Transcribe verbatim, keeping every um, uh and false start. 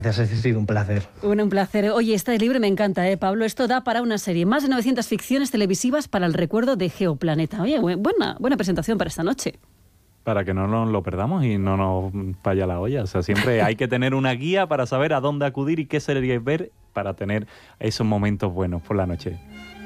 Gracias, ha sido un placer. Bueno, un placer. Oye, este libro me encanta, ¿eh, Pablo? Esto da para una serie. Más de novecientas ficciones televisivas para el recuerdo de Geoplaneta. Oye, buena, buena presentación para esta noche. Para que no nos lo perdamos y no nos vaya la olla. O sea, siempre hay que tener una guía para saber a dónde acudir y qué series ver para tener esos momentos buenos por la noche.